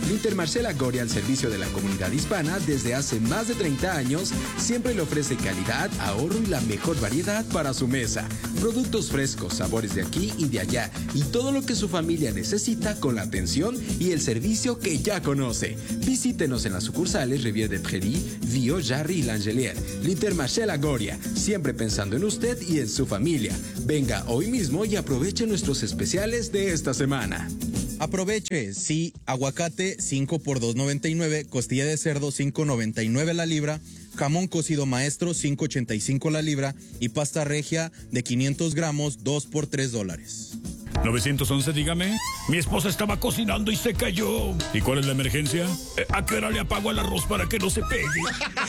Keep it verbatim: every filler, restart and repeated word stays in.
Intermarché La Goria, al servicio de la comunidad hispana desde hace más de treinta años, siempre le ofrece calidad, ahorro y la mejor variedad para su mesa. Productos frescos, sabores de aquí y de allá, y todo lo que su familia necesita con la atención y el servicio que ya conoce. Visítenos en las sucursales Rivière de Prairie, Vieux, Jarry y L'Angelière. Intermarché La Goria, siempre pensando en usted y en su familia. Venga hoy mismo y aproveche nuestros especiales de esta semana. Aproveche, sí, aguacate cinco por dos noventa y nueve, costilla de cerdo cinco noventa y nueve la libra, jamón cocido maestro cinco ochenta y cinco la libra y pasta regia de quinientos gramos dos por tres dólares. novecientos once, dígame. Mi esposa estaba cocinando y se cayó. ¿Y cuál es la emergencia? Eh, ¿A qué hora le apago el arroz para que no se pegue?